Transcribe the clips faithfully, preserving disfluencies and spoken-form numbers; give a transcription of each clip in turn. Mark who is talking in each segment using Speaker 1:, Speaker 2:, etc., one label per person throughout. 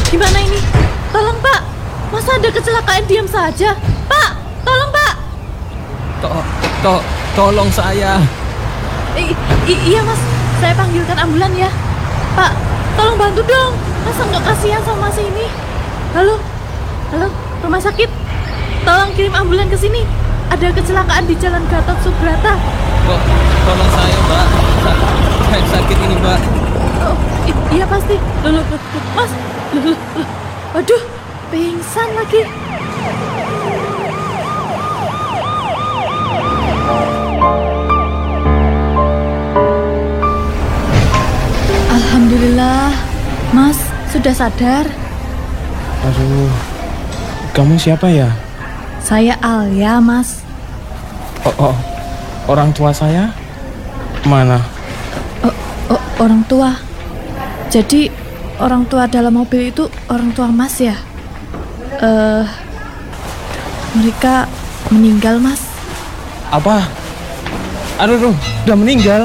Speaker 1: Gimana ini? Tolong Pak, masa ada kecelakaan diam saja? Pak, tolong Pak.
Speaker 2: To, to, tolong saya.
Speaker 1: I, i- iya Mas, saya panggilkan ambulan ya. Pak, tolong bantu dong. Masa nggak kasihan sama Mas ini? Halo, halo, rumah sakit. Tolong kirim ambulan ke sini. Ada kecelakaan di Jalan Gatot Subroto.
Speaker 2: Kok, tolong saya, Mbak. Sa- Saya sakit ini, Mbak.
Speaker 1: Oh, i- iya pasti. Loh, loh, loh, loh, Mas, loh, loh, loh. Waduh, pingsan lagi. Alhamdulillah, Mas sudah sadar.
Speaker 3: Aduh, kamu siapa ya?
Speaker 1: Saya Alia, Mas.
Speaker 3: Oh, oh, orang tua saya? Mana?
Speaker 1: Oh, oh, orang tua. Jadi orang tua dalam mobil itu orang tua Mas ya? Eh, uh, mereka meninggal, Mas.
Speaker 3: Apa? Aduh, aduh, udah meninggal.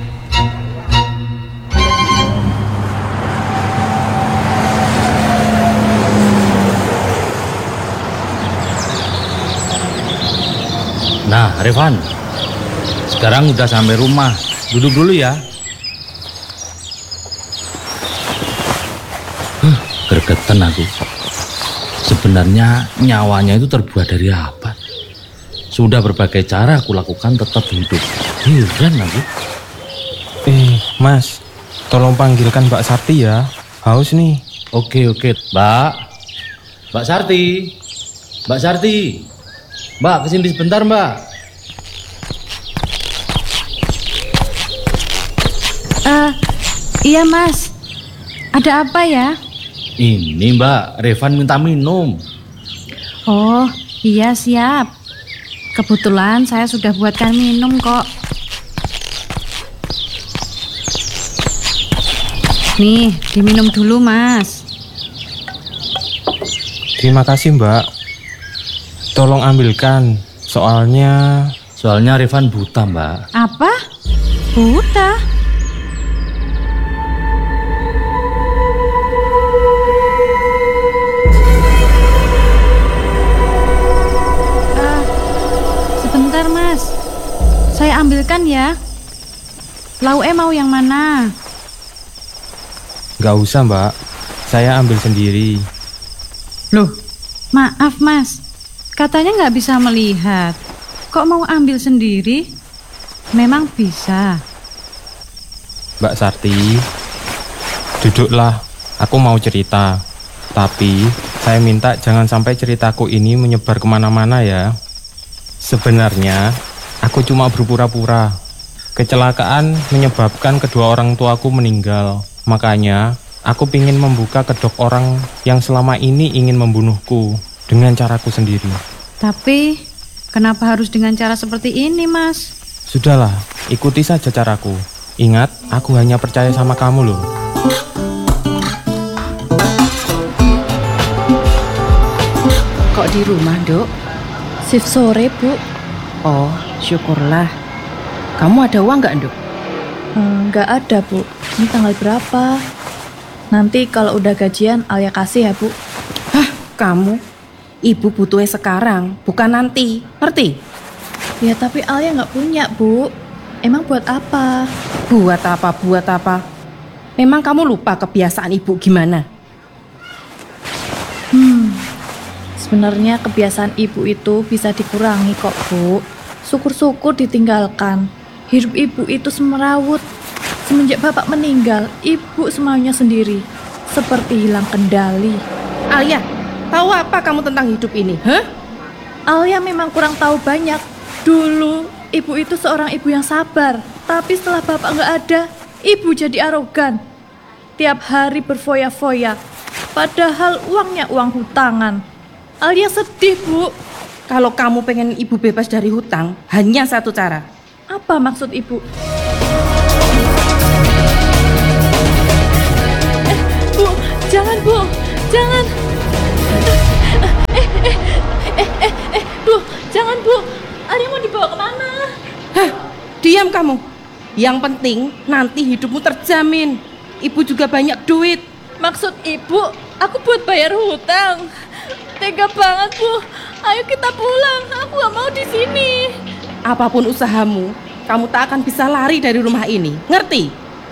Speaker 4: Nah, Revan, sekarang udah sampai rumah. Duduk dulu ya. Huh, gregetan aku. Sebenarnya nyawanya itu terbuat dari apa? Sudah berbagai cara aku lakukan tetap hidup. Heran aku.
Speaker 3: Eh, Mas, tolong panggilkan Mbak Sarti ya. Haus nih.
Speaker 4: Oke, oke, Mbak. Mbak Sarti. Mbak Sarti. Mbak, kesini sebentar, Mbak.
Speaker 1: Uh, iya, Mas. Ada apa ya?
Speaker 4: Ini, Mbak, Revan minta minum.
Speaker 1: Oh, iya siap. Kebetulan saya sudah buatkan minum kok. Nih, diminum dulu, Mas.
Speaker 3: Terima kasih, Mbak. Tolong ambilkan, soalnya...
Speaker 4: Soalnya Revan buta, Mbak.
Speaker 1: Apa? Buta? Uh, sebentar, Mas. Saya ambilkan ya. Lauke mau yang mana?
Speaker 3: Gak usah, Mbak. Saya ambil sendiri.
Speaker 1: Loh, maaf, Mas. Katanya nggak bisa melihat. Kok mau ambil sendiri? Memang bisa.
Speaker 3: Mbak Sarti, duduklah. Aku mau cerita. Tapi saya minta jangan sampai ceritaku ini menyebar kemana-mana ya. Sebenarnya aku cuma berpura-pura. Kecelakaan menyebabkan kedua orang tuaku meninggal. Makanya aku ingin membuka kedok orang yang selama ini ingin membunuhku dengan caraku sendiri.
Speaker 1: Tapi kenapa harus dengan cara seperti ini, Mas?
Speaker 3: Sudahlah, ikuti saja caraku. Ingat, aku hanya percaya sama kamu loh.
Speaker 5: Kok di rumah, Dok?
Speaker 1: Shift sore, Bu.
Speaker 5: Oh, syukurlah. Kamu ada uang nggak, Dok?
Speaker 1: Hmm, nggak ada, Bu. Ini tanggal berapa? Nanti kalau udah gajian, Alia kasih ya, Bu.
Speaker 5: Hah, kamu? Ibu butuhnya sekarang, bukan nanti. Ngerti?
Speaker 1: Ya, tapi Alia nggak punya, Bu. Emang buat apa?
Speaker 5: Buat apa, buat apa? Memang kamu lupa kebiasaan ibu gimana?
Speaker 1: Hmm, sebenarnya kebiasaan ibu itu bisa dikurangi kok, Bu. Syukur-syukur ditinggalkan. Hidup ibu itu semerawut. Semenjak bapak meninggal, ibu semaunya sendiri. Seperti hilang kendali.
Speaker 5: Alia, tahu apa kamu tentang hidup ini? Hah?
Speaker 1: Alia memang kurang tahu banyak. Dulu, ibu itu seorang ibu yang sabar. Tapi setelah bapak nggak ada, ibu jadi arogan. Tiap hari berfoya-foya. Padahal uangnya uang hutangan. Alia sedih, Bu.
Speaker 5: Kalau kamu pengen ibu bebas dari hutang, hanya satu cara.
Speaker 1: Apa maksud ibu? Eh, Bu, jangan, Bu. Jangan. Eh, eh, eh, eh, eh, Bu, jangan, Bu. Alia mau dibawa kemana?
Speaker 5: Hah, diam kamu. Yang penting nanti hidupmu terjamin. Ibu juga banyak duit.
Speaker 1: Maksud ibu, Aku buat bayar hutang. Tega banget, Bu. Ayo kita pulang. Aku gak mau di sini.
Speaker 5: Apapun usahamu, kamu tak akan bisa lari dari rumah ini. Ngerti?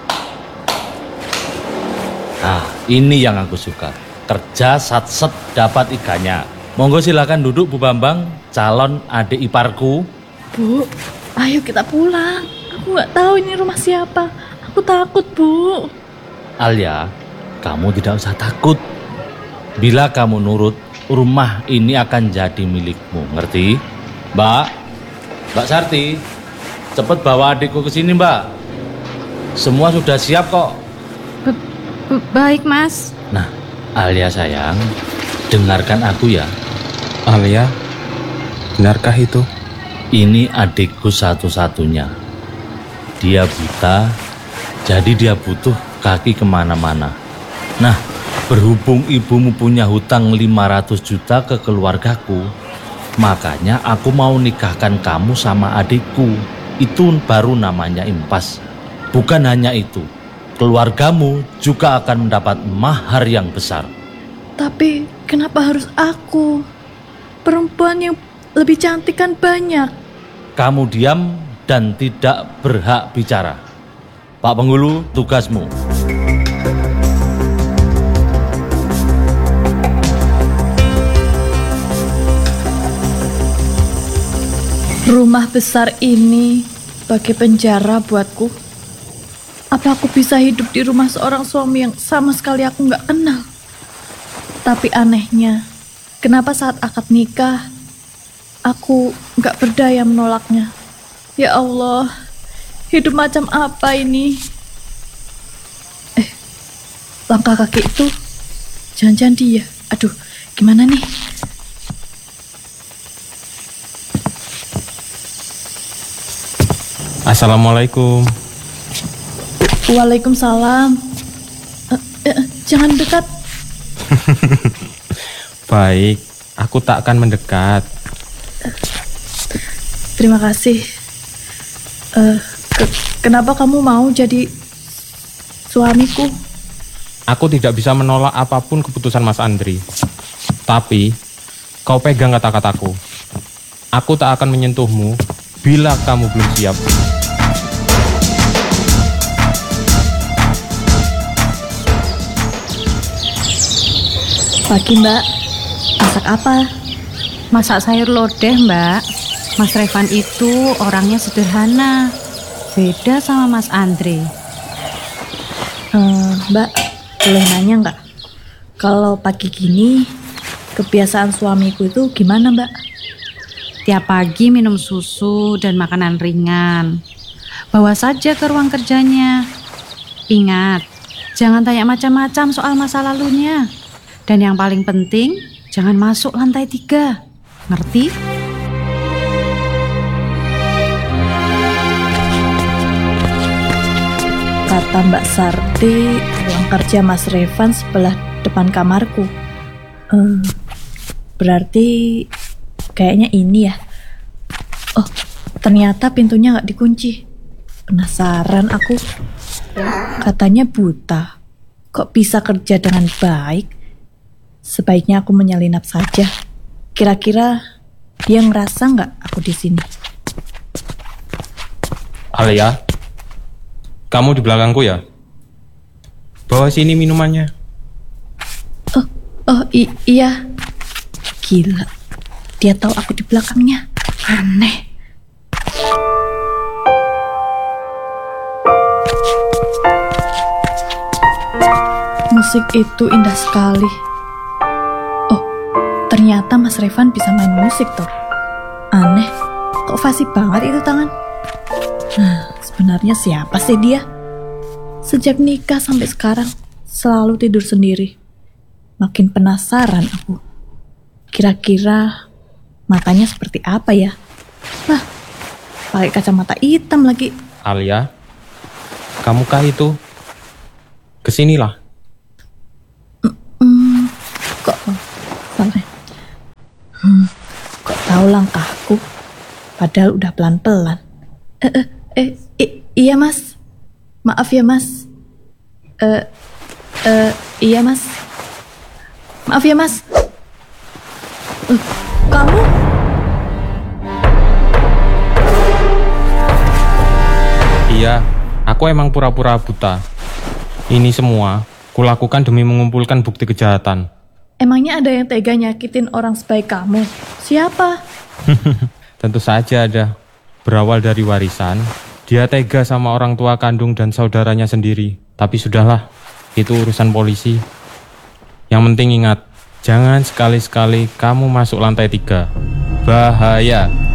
Speaker 4: Nah, ini yang aku suka. Kerja sat-set dapat ikannya. Monggo silakan duduk Bu Bambang, calon adik iparku.
Speaker 1: Bu, ayo kita pulang. Aku gak tahu ini rumah siapa. Aku takut, Bu.
Speaker 4: Alia, kamu tidak usah takut. Bila kamu nurut, rumah ini akan jadi milikmu, ngerti? Mbak, Mbak Sarti, cepet bawa adikku ke sini, Mbak. Semua sudah siap kok.
Speaker 5: Baik, Mas.
Speaker 4: Nah, Alia sayang, dengarkan aku ya.
Speaker 3: Alia, benarkah itu?
Speaker 4: Ini adikku satu-satunya. Dia buta, jadi dia butuh kaki kemana-mana. Nah, berhubung ibumu punya hutang lima ratus juta ke keluargaku, makanya aku mau nikahkan kamu sama adikku. Itu baru namanya impas. Bukan hanya itu, keluargamu juga akan mendapat mahar yang besar.
Speaker 1: Tapi kenapa harus aku? Perempuan yang lebih cantik kan banyak.
Speaker 4: Kamu diam dan tidak berhak bicara. Pak Penghulu, tugasmu.
Speaker 1: Rumah besar ini bagi penjara buatku. Apa aku bisa hidup di rumah seorang suami yang sama sekali aku gak kenal? Tapi anehnya, kenapa saat akad nikah, aku gak berdaya menolaknya? Ya Allah, hidup macam apa ini? Eh, langkah kaki itu, jangan-jangan dia. Aduh, gimana nih?
Speaker 3: Assalamualaikum.
Speaker 1: Waalaikumsalam. Eh, eh, jangan dekat.
Speaker 3: Baik, aku tak akan mendekat.
Speaker 1: Terima kasih. Eh, ke- kenapa kamu mau jadi suamiku?
Speaker 3: Aku tidak bisa menolak apapun keputusan Mas Andri. Tapi, kau pegang kata-kataku. Aku tak akan menyentuhmu bila kamu belum siap.
Speaker 1: Pagi, Mbak. Masak apa?
Speaker 6: Masak sayur lodeh, Mbak. Mas Revan itu orangnya sederhana. Beda sama Mas Andre.
Speaker 1: Eh, Mbak, boleh nanya nggak? Kalau pagi gini, kebiasaan suamiku itu gimana, Mbak?
Speaker 6: Tiap pagi minum susu dan makanan ringan. Bawa saja ke ruang kerjanya. Ingat, jangan tanya macam-macam soal masa lalunya. Dan yang paling penting, jangan masuk lantai tiga. Ngerti?
Speaker 1: Kata Mbak Sarti, ruang kerja Mas Revan sebelah depan kamarku. Eh, berarti kayaknya ini ya. Oh, ternyata pintunya nggak dikunci. Penasaran aku. Katanya buta. Kok bisa kerja dengan baik? Sebaiknya aku menyelinap saja. Kira-kira dia ngerasa nggak aku di sini?
Speaker 3: Alia, kamu di belakangku ya? Bawa sini minumannya.
Speaker 1: Oh, oh i- iya. Gila, dia tahu aku di belakangnya. Aneh. Musik itu indah sekali. Oh, ternyata Mas Revan bisa main musik toh. Aneh, kok fasih banget itu tangan. Nah, sebenarnya siapa sih dia? Sejak nikah sampai sekarang selalu tidur sendiri. Makin penasaran aku. Kira-kira matanya seperti apa ya? Lah, pakai kacamata hitam lagi.
Speaker 3: Alia, kamukah itu? Kesinilah.
Speaker 1: Hmm, kok sampai? Hmm, kok tahu langkahku? Padahal udah pelan-pelan. Eh, eh, eh, i- iya mas. Maaf ya mas. Eh, eh, iya mas. Maaf ya, Mas. Eh, kamu?
Speaker 3: Iya, aku emang pura-pura buta. Ini semua kulakukan demi mengumpulkan bukti kejahatan.
Speaker 1: Emangnya ada yang tega nyakitin orang sebaik kamu? Siapa?
Speaker 3: Tentu saja ada. Berawal dari warisan, dia tega sama orang tua kandung dan saudaranya sendiri. Tapi sudahlah, itu urusan polisi. Yang penting ingat, jangan sekali-sekali kamu masuk lantai tiga. Bahaya.